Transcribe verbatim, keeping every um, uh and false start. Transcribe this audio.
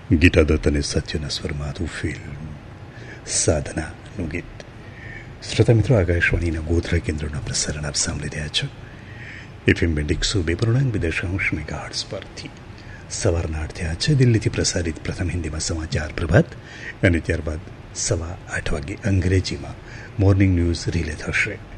ગીતા દત્ત અને સત્યના સ્વરમાં હતું ફિલ્મ સાધનાનું ગીત. શ્રોતા મિત્રો, આકાશવાણીના ગોધરા કેન્દ્રના પ્રસારણ આપ સાંભળી રહ્યા છો એફએમ એકસો બે પૂર્ણાંક બે દશાંશ મેગાહર્ટ્ઝ પરથી. સવારના આઠ થયા છે. દિલ્હીથી પ્રસારિત પ્રથમ હિન્દીમાં સમાચાર પ્રભાત અને ત્યારબાદ સવા આઠ વાગે અંગ્રેજીમાં મોર્નિંગ ન્યૂઝ રિલે થશે.